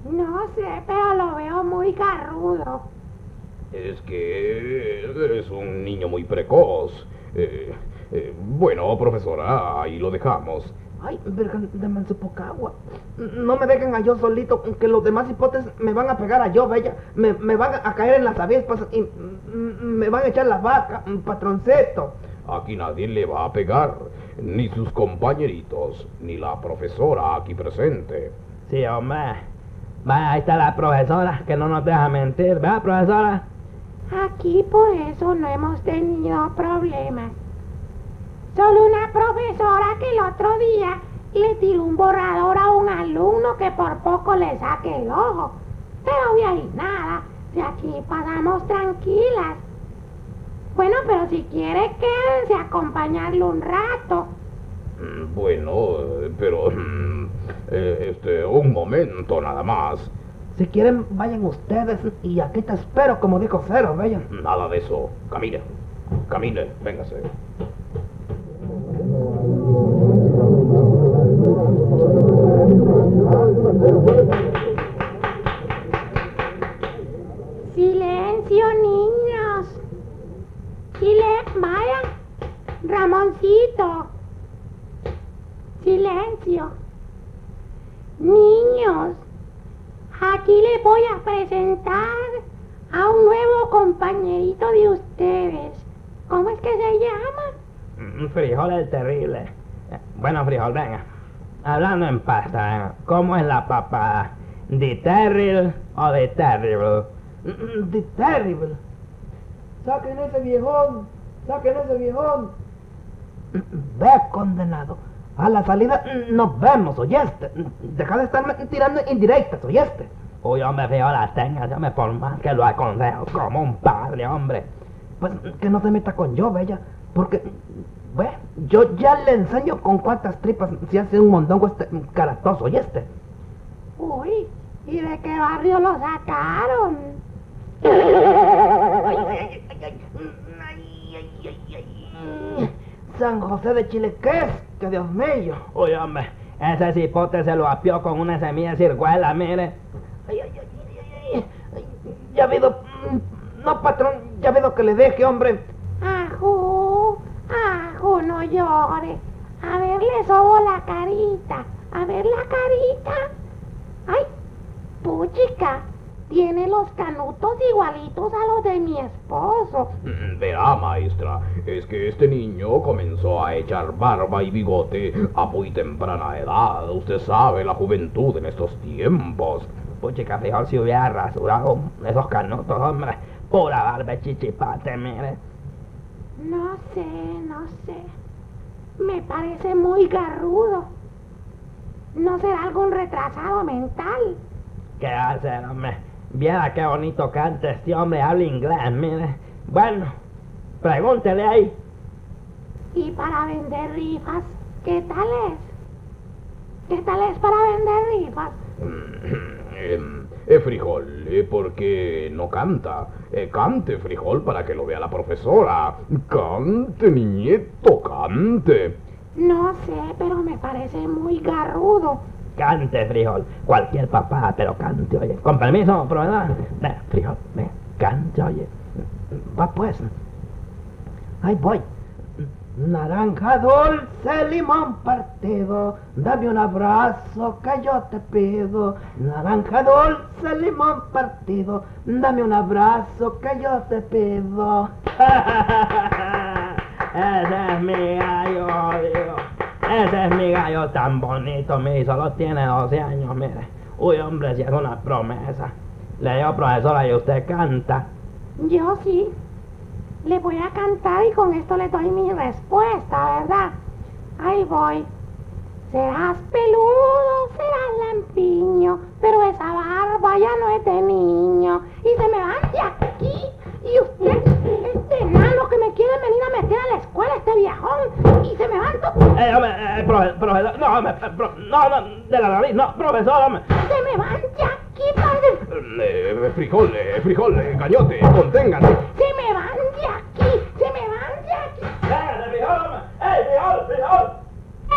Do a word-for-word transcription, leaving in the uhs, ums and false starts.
No sé, pero lo veo muy garrudo. Es que eres un niño muy precoz. Eh, eh, bueno, profesora, ahí lo dejamos. Ay, verga, denme su poca agua. No me dejen a yo solito, que los demás hipotes me van a pegar a yo, bella. Me, me van a caer en las avispas y mm, me van a echar las vacas, patroncito. Aquí nadie le va a pegar, ni sus compañeritos, ni la profesora aquí presente. Sí, hombre. Vaya, ahí está la profesora, que no nos deja mentir, ¿verdad, profesora? Aquí por eso no hemos tenido problemas. Solo una profesora que el otro día le tiró un borrador a un alumno que por poco le saque el ojo. Pero de ahí nada, de aquí pasamos tranquilas. Bueno, pero si quiere quédense a acompañarlo un rato. Mm, Bueno, eh, pero... mm, eh, este, un momento nada más. Si quieren, vayan ustedes y aquí te espero, como dijo Cero, bella. Nada de eso. Camine. Camine, véngase. Silencio, niños. Silencio, vaya. Ramoncito. Silencio. Niños, aquí les voy a presentar a un nuevo compañerito de ustedes. ¿Cómo es que se llama? Mm, Frijol el terrible. Eh, Bueno, Frijol, venga. Hablando en pasta, venga. ¿Cómo es la papa? ¿De terrible o de terrible? Mm, The terrible. Saquen ese viejón, saquen ese viejón. Ve, condenado. A la salida mm, nos vemos, ¿oyeste? Deja de estarme tirando indirectas, ¿oyeste? Uy, hombre, Frijol, téngase, por más que lo aconsejo como un padre, hombre. Pues que no se meta con yo, bella, porque, ve, yo ya le enseño con cuántas tripas se hace un mondongo este caratoso, ¿oyeste? Uy, ¿y de qué barrio lo sacaron? San José de Chile, ¿qué es? Que Dios mío. Uy, hombre, ese cipote se lo apió con una semilla de ciruela, mire. Ay, ay, ay, ay, ay, ay. Ya ha habido, mm, no patrón, ya ha habido que le deje, hombre. Ajú, ajú, no llore. A ver, le sobo la carita. A ver la carita. Ay, puchica, tiene los canutos igualitos a los de mi esposo. Mm, Verá, maestra, es que este niño comenzó a echar barba y bigote a muy temprana edad. Usted sabe, la juventud en estos tiempos. Puchica, Frijol, si hubiera rasurado esos canutos, hombre. Pura barba chichipate, mire. No sé, no sé. Me parece muy garrudo. ¿No será algún retrasado mental? ¿Qué hace, hombre? Viera qué bonito canta este hombre, habla inglés, mire. Bueno, pregúntele ahí. Y para vender rifas, ¿qué tal es? ¿Qué tal es para vender rifas? Eh, eh, Frijol, eh, ¿por qué no canta? Eh, cante, Frijol, para que lo vea la profesora. Cante, niñeto, cante. No sé, pero me parece muy garrudo. Cante, Frijol. Cualquier papá, pero cante, oye. Con permiso, profesor. Ven, Frijol, ven, cante, oye. Va pues. Ahí voy. Naranja dulce, limón partido, dame un abrazo que yo te pido. Naranja dulce, limón partido, dame un abrazo que yo te pido. Ese es mi gallo, digo. Ese es mi gallo tan bonito, mi. Solo tiene doce años, mire. Uy, hombre, si es una promesa. Le digo, profesora, y usted canta. Yo sí. Le voy a cantar y con esto le doy mi respuesta, ¿verdad? Ahí voy. Serás peludo, serás lampiño, pero esa barba ya no es de niño. Y se me van de aquí. Y usted, este enano que me quiere venir a meter a la escuela, este viejón. Y se me van todos. Eh, hombre, eh, profe- profesor, no, hombre, eh, pro- no, no, de la nariz, no, profesor, hombre. Se me van de aquí, padre. Eh, Frijol, eh, Frijol, eh, Cañote, conténgate. Se me van de aquí. Se me van de aquí. Véngase, Frijol, hombre. ¡Ey, Frijol, Frijol!